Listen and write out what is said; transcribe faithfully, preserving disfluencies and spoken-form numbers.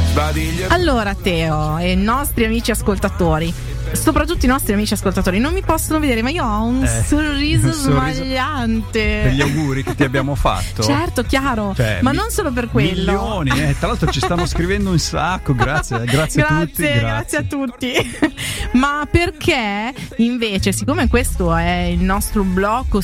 Allora Teo e i nostri amici ascoltatori, soprattutto i nostri amici ascoltatori, non mi possono vedere, ma io ho un eh, sorriso un sorriso smagliante per gli auguri che ti abbiamo fatto. Certo, chiaro, cioè, ma mi- non solo per quello. Milioni, eh. Tra l'altro ci stanno scrivendo un sacco. Grazie, grazie, a tutti. Grazie, grazie a tutti. Ma perché invece, siccome questo è il nostro blocco